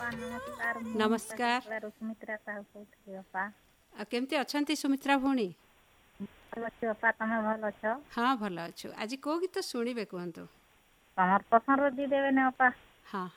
ନମସ୍କାର। ନମସ୍କାର। ସୁମିତ୍ରା ସାହୁ କହୁଥିଲି ଅପା। ଆଉ କେମିତି ଅଛନ୍ତି ସୁମିତ୍ରା ଭଉଣୀ? ଭଲ ଅଛି ଅପା, ତମେ ଭଲ ଅଛ? ହଁ ଭଲ ଅଛୁ। ଆଜି କୋଉ ଗୀତ ଶୁଣିବେ କୁହନ୍ତୁ? ତମର ପସନ୍ଦର ଦେଇଦେବେ ନା ଅପା। ହଁ